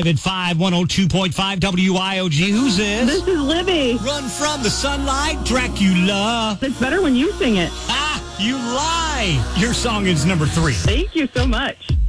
Live at 5, 102.5 WIOG. Who's this? This is Libby. Run from the sunlight, Dracula. It's better when you sing it. Ah, you lie. Your song is number 3. Thank you so much.